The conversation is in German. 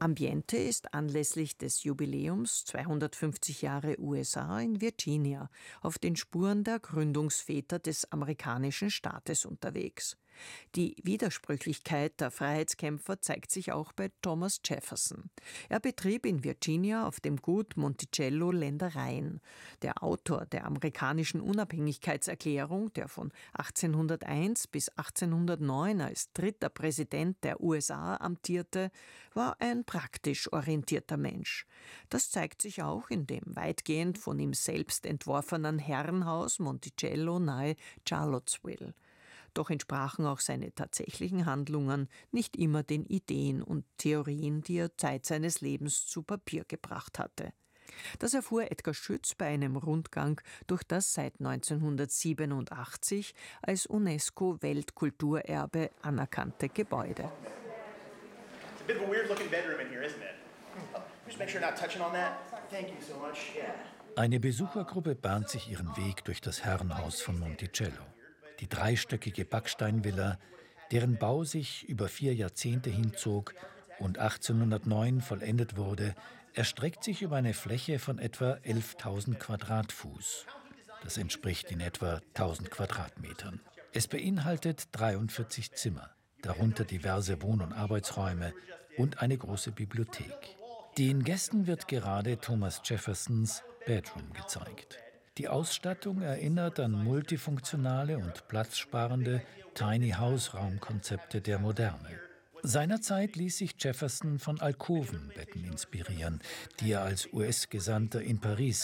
Ambiente ist anlässlich des Jubiläums 250 Jahre USA in Virginia auf den Spuren der Gründungsväter des amerikanischen Staates unterwegs. Die Widersprüchlichkeit der Freiheitskämpfer zeigt sich auch bei Thomas Jefferson. Er betrieb in Virginia auf dem Gut Monticello Ländereien. Der Autor der amerikanischen Unabhängigkeitserklärung, der von 1801 bis 1809 als dritter Präsident der USA amtierte, war ein praktisch orientierter Mensch. Das zeigt sich auch in dem weitgehend von ihm selbst entworfenen Herrenhaus Monticello nahe Charlottesville. Doch entsprachen auch seine tatsächlichen Handlungen nicht immer den Ideen und Theorien, die er Zeit seines Lebens zu Papier gebracht hatte. Das erfuhr Edgar Schütz bei einem Rundgang durch das seit 1987 als UNESCO-Weltkulturerbe anerkannte Gebäude. It's a bit of a weird-looking bedroom in here, isn't it? Just make sure you're not touching on that. Thank you so much. Yeah. Eine Besuchergruppe bahnt sich ihren Weg durch das Herrenhaus von Monticello. Die dreistöckige Backsteinvilla, deren Bau sich über 4 Jahrzehnte hinzog und 1809 vollendet wurde, erstreckt sich über eine Fläche von etwa 11.000 Quadratfuß. Das entspricht in etwa 1.000 Quadratmetern. Es beinhaltet 43 Zimmer, darunter diverse Wohn- und Arbeitsräume und eine große Bibliothek. Den Gästen wird gerade Thomas Jeffersons Bedroom gezeigt. Die Ausstattung erinnert an multifunktionale und platzsparende Tiny-House-Raumkonzepte der Moderne. Seinerzeit ließ sich Jefferson von Alkovenbetten inspirieren, die er als US-Gesandter in Paris